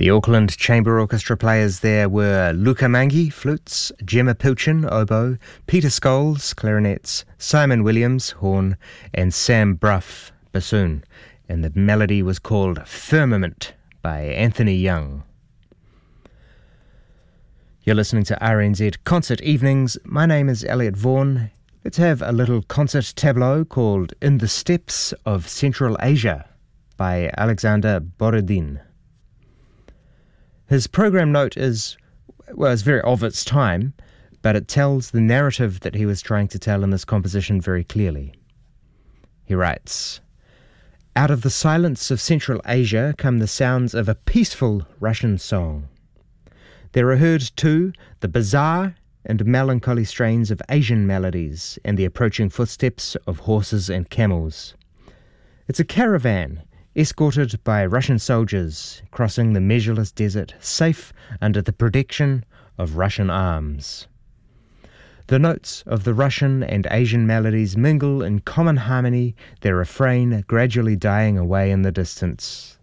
The Auckland Chamber Orchestra players there were Luca Mangi, flutes, Gemma Pilchin, oboe, Peter Scholes, clarinets, Simon Williams, horn, and Sam Bruff, bassoon. And the melody was called Firmament by Anthony Young. You're listening to RNZ Concert Evenings. My name is Elliot Vaughan. Let's have a little concert tableau called In the Steppes of Central Asia by Alexander Borodin. His program note is very of its time, but it tells the narrative that he was trying to tell in this composition very clearly. He writes, "Out of the silence of Central Asia come the sounds of a peaceful Russian song. There are heard, too, the bizarre and melancholy strains of Asian melodies and the approaching footsteps of horses and camels. It's a caravan, escorted by Russian soldiers, crossing the measureless desert, safe under the protection of Russian arms. The notes of the Russian and Asian melodies mingle in common harmony, their refrain gradually dying away in the distance.